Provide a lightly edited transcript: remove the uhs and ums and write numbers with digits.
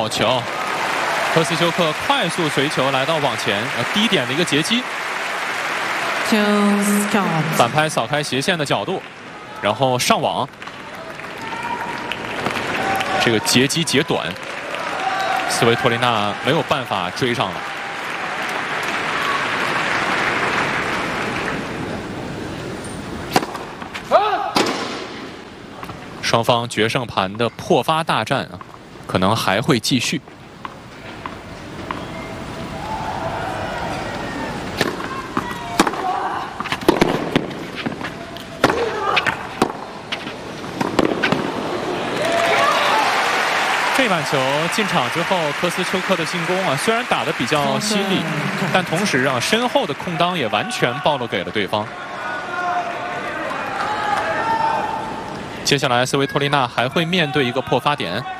好球！科斯丘克快速随球来到网前，低点的一个截击，反拍扫开斜线的角度，然后上网，这个截击截短，斯维托利娜没有办法追上了。 双方决胜盘的破发大战啊，可能还会继续。这碗球进场之后，科斯丘克的进攻啊，虽然打得比较犀利，但同时啊，身后的空当也完全暴露给了对方。接下来，斯维托利娜还会面对一个破发点。